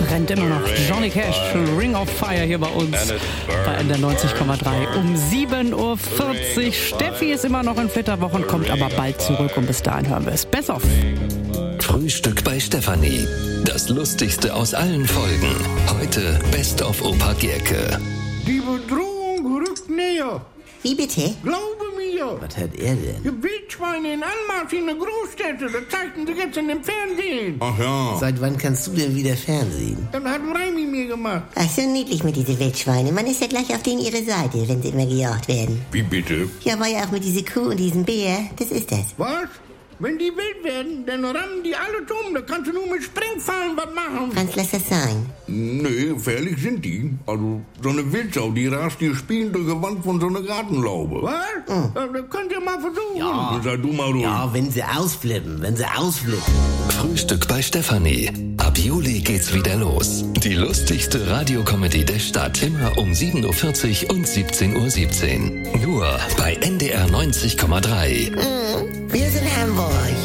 brennt immer noch. Johnny Cash, Ring of Fire hier bei uns bei NDR 90,3 um 7.40 Uhr. Steffi ist immer noch in Flitterwochen, kommt aber bald zurück und bis dahin hören wir es. Best of. Frühstück bei Stefanie. Das Lustigste aus allen Folgen. Heute Best of Opa Gerke. Die Bedrohung rückt näher. Wie bitte? Glaube mir. Was hat er denn? Die Wildschweine in Anmarsch in der Großstädte. Das zeigten sie jetzt in dem Fernsehen. Ach ja. Seit wann kannst du denn wieder Fernsehen? Das hat Reimi mir gemacht. Ach, so niedlich mit diesen Wildschweine. Man ist ja gleich auf denen ihre Seite, wenn sie immer gejagt werden. Wie bitte? Ja, war ja auch mit dieser Kuh und diesem Bär. Das ist das. Was? Wenn die wild werden, dann rammen die alle um. Da kannst du nur mit Springfallen was machen. Franz, lass das sein. Nee, gefährlich sind die. Also, so eine Wildsau, die rast dir spielend durch die Wand von so einer Gartenlaube. Was? Das könnt ihr mal versuchen. Ja. Sei du mal ruhig. Ja, wenn sie ausflippen. Frühstück bei Stefanie. Ab Juli geht's wieder los. Die lustigste Radiocomedy der Stadt. Immer um 7.40 Uhr und 17.17 Uhr. Nur bei NDR 90,3. Wir sind Hamburg.